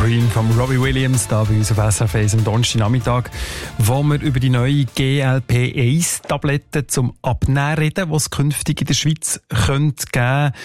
Green von Robbie Williams, da bei uns auf SRF 1 am Donnerstagnachmittag, wo wir über die neue GLP-1-Tabletten zum Abnehmen reden, die es künftig in der Schweiz geben könnte.